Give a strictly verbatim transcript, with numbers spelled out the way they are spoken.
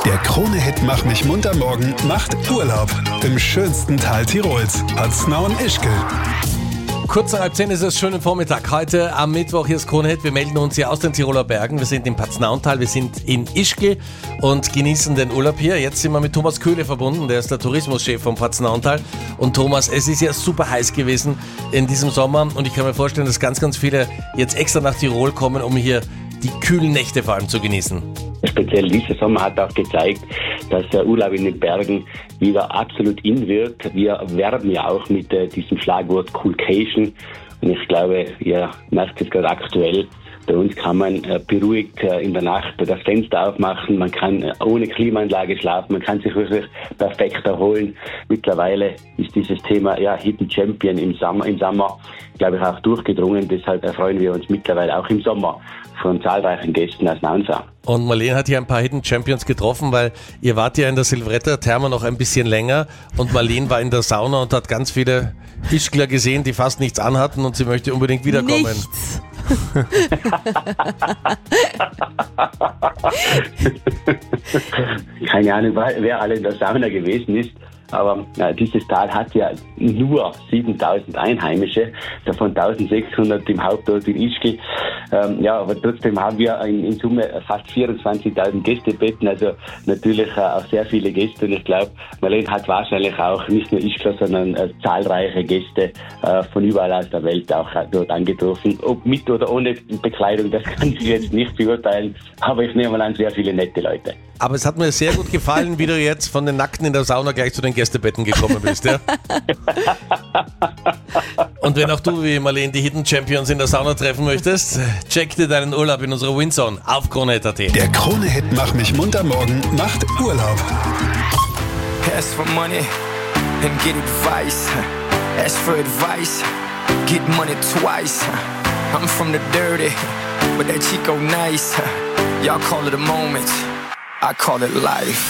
Der Krone-Hit Mach mich munter morgen macht Urlaub im schönsten Teil Tirols, Paznaun-Ischgl. Kurz nach halb zehn ist es, schönen Vormittag. Heute am Mittwoch hier ist Krone-Hit. Wir melden uns hier aus den Tiroler Bergen. Wir sind im Paznauntal, wir sind in Ischgl und genießen den Urlaub hier. Jetzt sind wir mit Thomas Köhle verbunden, der ist der Tourismuschef vom Paznauntal. Und Thomas, es ist ja super heiß gewesen in diesem Sommer und ich kann mir vorstellen, dass ganz, ganz viele jetzt extra nach Tirol kommen, um hier die kühlen Nächte vor allem zu genießen. Speziell dieser Sommer hat auch gezeigt, dass der Urlaub in den Bergen wieder absolut in wird. Wir werben ja auch mit äh, diesem Schlagwort Coolcation. Und ich glaube, ihr merkt es gerade aktuell, bei uns kann man äh, beruhigt äh, in der Nacht das Fenster aufmachen, man kann äh, ohne Klimaanlage schlafen, man kann sich wirklich perfekt erholen. Mittlerweile ist dieses Thema ja, Hidden Champion im Sommer, im Sommer, glaube ich, auch durchgedrungen. Deshalb erfreuen wir uns mittlerweile auch im Sommer von zahlreichen Gästen aus Nansau. Und Marlene hat hier ein paar Hidden Champions getroffen, weil ihr wart ja in der Silvretta-Therme noch ein bisschen länger und Marlene war in der Sauna und hat ganz viele Ischgler gesehen, die fast nichts anhatten und sie möchte unbedingt wiederkommen. Nichts. Keine Ahnung, wer alle in der Sauna gewesen ist. Aber äh, dieses Tal hat ja nur siebentausend Einheimische, davon eintausendsechshundert im Hauptort in Ischgl. Ähm, ja, aber trotzdem haben wir in, in Summe fast vierundzwanzigtausend Gästebetten, also natürlich äh, auch sehr viele Gäste. Und ich glaube, Marlene hat wahrscheinlich auch nicht nur Ischgl, sondern äh, zahlreiche Gäste äh, von überall aus der Welt auch äh, dort angetroffen. Ob mit oder ohne Bekleidung, das kann ich jetzt nicht beurteilen, aber ich nehme mal an, sehr viele nette Leute. Aber es hat mir sehr gut gefallen, wie du jetzt von den Nackten in der Sauna gleich zu den Gästebetten gekommen bist, ja? Und wenn auch du wie Marlene die Hidden Champions in der Sauna treffen möchtest, check dir deinen Urlaub in unserer Winzone auf Krone Punkt at. Der Krone-Hit Mach mich munter morgen macht Urlaub. Ask for money and get advice. Ask for advice, get money twice. I'm from the dirty, but that Chico nice. Y'all call it a moment, I call it life.